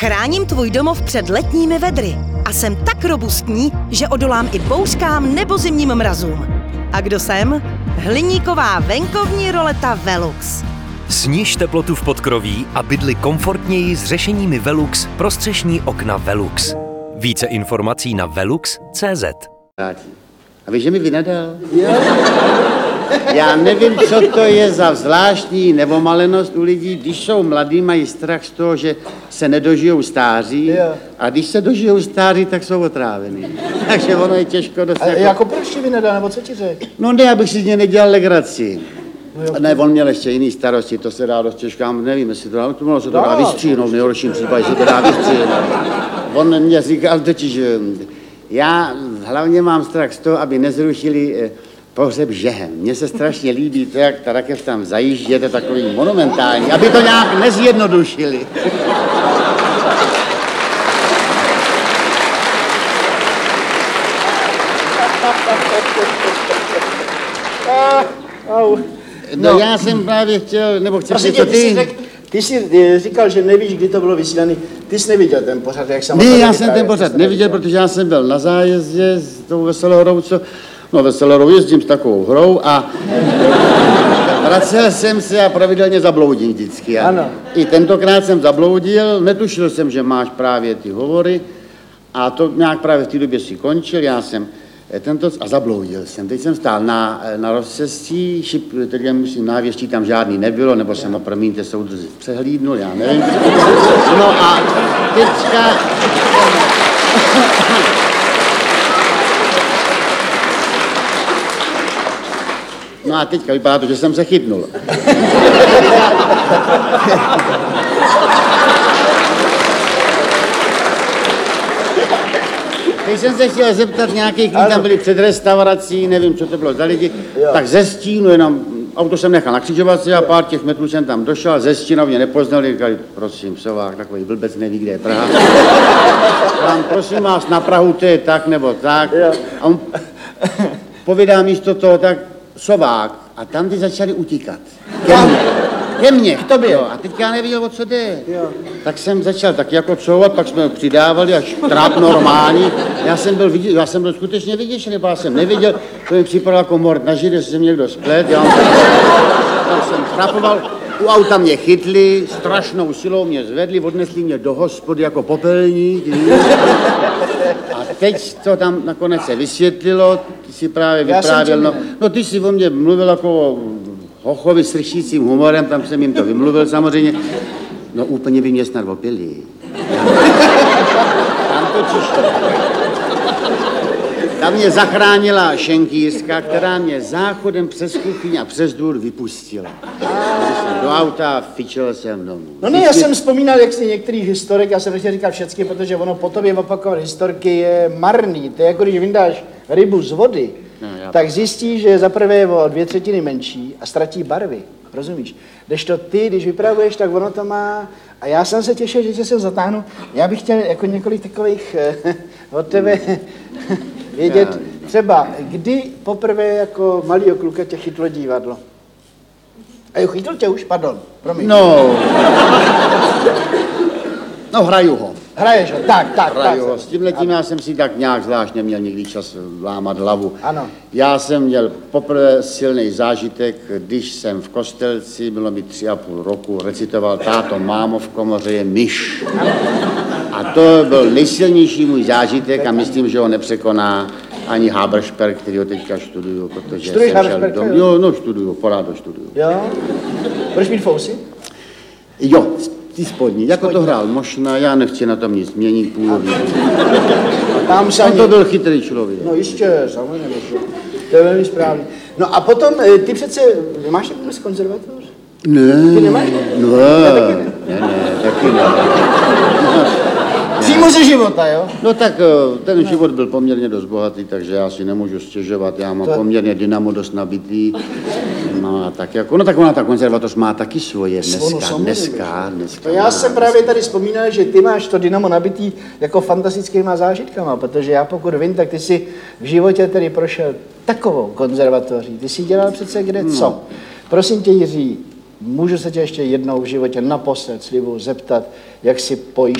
Chráním tvůj domov před letními vedry a jsem tak robustní, že odolám i bouřkám nebo zimním mrazům. A kdo jsem? Hliníková venkovní roleta Velux. Sniž teplotu v podkroví a bydli komfortněji s řešeními Velux pro střešní okna Velux. Více informací na velux.cz. A víš, že mi vynadal? Já nevím, co to je za zvláštní nevomalenost u lidí, když jsou mladí, mají strach z toho, že se nedožijou stáří, a když se dožijou stáří, tak jsou otrávený. Takže ono je těžko dostat. A jako proč ti vynadal, nebo co ti řekl? No ne, abych si z něj nedělal legraci. Ne, on měl ještě jiný starosti, to se dá dost těžká, nevím, jestli to dá vystříhnout, v nejhorším případě se to dá vystříhnout. On mě říkal totiž, že já hlavně mám strach z toho, aby nezrušili pohřeb žehem. Mně se strašně líbí to, jak ta rakev tam zajíždí, je to takový monumentální, aby to nějak nezjednodušili. No já jsem právě chtěl, nebo chci říct, co ty... Ty jsi říkal, že nevíš, kdy to bylo vysílané. Ty jsi neviděl ten pořad, jak jsem... Ne, já jsem ten pořad neviděl, protože já jsem byl na zájezdě s tou Veselou hrou, Veselou hrou jezdím s takovou hrou a vracel jsem se a pravidelně zabloudím vždycky. Ano. I tentokrát jsem zabloudil, netušil jsem, že máš právě ty hovory a to nějak právě v té době si končil, já jsem a zabloudil jsem. Teď jsem stál na rozcestí, teď musím návěští, tam žádný nebylo, nebo jsem ho, promiňte, soudruzi, přehlídnul, já nevím. No a teďka... No a teďka vypadá to, že jsem se chytnul. Když jsem se chtěl zeptat nějakých, kteří tam byli před restaurací, nevím, co to bylo za lidi, tak ze stínu jenom, auto jsem nechal na křižovatce a pár těch metrů jsem tam došel, ze stínu mě nepoznali, říkali, prosím, Sovák, takový blbec neví, kde je Praha. Tam, prosím vás, na Prahu to je tak nebo tak. A on povídá místo toho, tak Sovák. A tam ty začali utíkat. Ke mně, k tobě. A teď já nevěděl, o co jde. Tak jsem začal tak jako couvat, pak jsme přidávali až tráp normální. Já jsem byl skutečně vyděšený, já jsem nevěděl, to mi připadalo jako mord na židě, že jsem někdo splet. Já jsem trapoval, u auta mě chytli, strašnou silou mě zvedli, odnesli mě do hospody jako popelník. A teď to tam nakonec se vysvětlilo, ty si právě vyprávěl, no ty si o mě mluvil jako o hochovi s ršícím humorem, tam jsem jim to vymluvil samozřejmě. No úplně by mě snad opili. Tam to čišto. Tam mě zachránila šenkýrska, která mě záchodem přes kuchyň a přes dvůr vypustila. Do auta a fičel jsem domů. No ne, já jsem vzpomínal, jak si některých historik, já jsem nechtěl říkat všechny, protože ono po tobě opakovat historky je marný. To je jako když vyndáš rybu z vody, tak zjistíš, že je zaprvé o 2/3 menší a ztratí barvy. Rozumíš? Kdežto ty, když vypravuješ, tak ono to má... A já jsem se těšil, že tě sem zatáhnu. Já bych chtěl jako několik takových od tebe vědět. Třeba, kdy poprvé jako malýho kluka tě chytlo divadlo? A jo, chytl tě už? Pardon, promiň. No, hraju ho. Hraješ ho, tak. Hraju ho. S tímhletím já jsem si tak nějak zvlášť neměl nikdy čas lámat hlavu. Ano. Já jsem měl poprvé silný zážitek, když jsem v Kostelci, bylo mi 3,5 roku, recitoval Táto, mámo, v komoře je myš. A to byl nejsilnější můj zážitek a myslím, že ho nepřekoná ani Haberšperk, který ho teďka študuju, protože Študuješ jsem šel Haberšperka? Jo, študuju, pořád ho študuju. Jo? Budeš mít fousy? Jo, ty spodní, jako to hrál Mošna, já nechci na tom nic měnit původně. Tam se On to byl chytrý člověk. No jistě, samozřejmě, to je velmi správný. No a potom, ty přece, máš takový konzervatoř? Ne. Ty nemáš? Ne, taky ne. Přímo ze života, jo? No tak ten život byl poměrně dost bohatý, takže já si nemůžu stěžovat, já mám poměrně dynamo dost nabitý. No a tak jako, no tak ona ta konzervatoř má taky svoje dneska. Já jsem právě tady vzpomínal, že ty máš to dynamo nabitý jako fantastickýma zážitkama, protože já pokud vím, tak ty jsi v životě tedy prošel takovou konzervatoří. Ty jsi dělal přece kde co? Prosím tě, Jiří, můžu se tě ještě jednou v životě naposled slibuju zeptat, jak si pojíš